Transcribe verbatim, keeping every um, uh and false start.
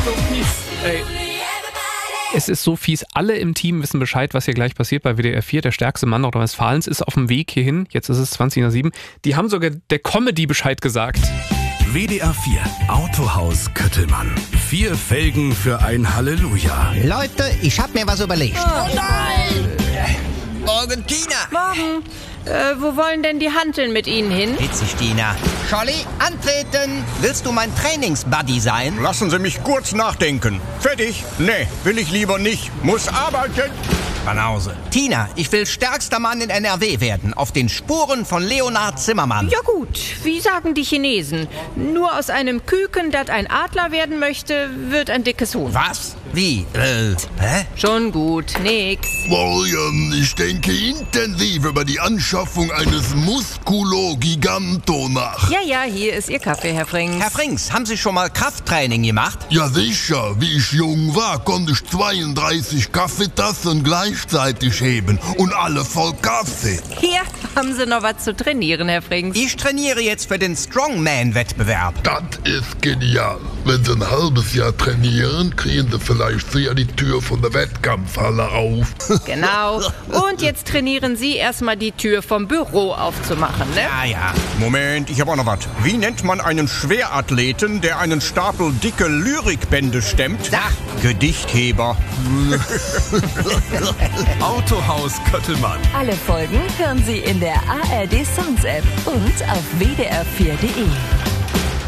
so fies. Ey. Es ist so fies. Alle im Team wissen Bescheid, was hier gleich passiert bei W D R vier. Der stärkste Mann Nordrhein-Westfalens ist auf dem Weg hierhin. Jetzt ist es zwanzig nach sieben. Die haben sogar der Comedy Bescheid gesagt. W D R vier Autohaus Köttelmann. Vier Felgen für ein Halleluja. Leute, ich hab mir was überlegt. Oh nein! Morgen, Tina. Morgen. Äh, wo wollen denn die Hanteln mit Ihnen hin? Witzig, Tina. Scholli, antreten. Willst du mein Trainingsbuddy sein? Lassen Sie mich kurz nachdenken. Fertig? Nee, will ich lieber nicht. Muss arbeiten. Banause. Tina, ich will stärkster Mann in N R W werden. Auf den Spuren von Leonhard Zimmermann. Ja gut, wie sagen die Chinesen? Nur aus einem Küken, das ein Adler werden möchte, wird ein dickes Huhn. Was? Wie? Äh, hä? Schon gut, nix. William, ich denke intensiv über die Anschaffung eines Musculo Giganto nach. Ja, ja, hier ist Ihr Kaffee, Herr Frings. Herr Frings, haben Sie schon mal Krafttraining gemacht? Ja sicher, wie ich jung war, konnte ich zweiunddreißig Kaffeetassen gleichzeitig heben und alle voll Kaffee. Hier haben Sie noch was zu trainieren, Herr Frings. Ich trainiere jetzt für den Strongman-Wettbewerb. Das ist genial. Wenn Sie ein halbes Jahr trainieren, kriegen Sie vielleicht so ja die Tür von der Wettkampfhalle auf. Genau. Und jetzt trainieren Sie erstmal die Tür vom Büro aufzumachen, ne? Ja, ja. Moment, ich habe auch noch was. Wie nennt man einen Schwerathleten, der einen Stapel dicke Lyrikbände stemmt? Sag. Gedichtheber. Autohaus Köttelmann. Alle Folgen hören Sie in der A R D Sounds App und auf w d r vier punkt d e.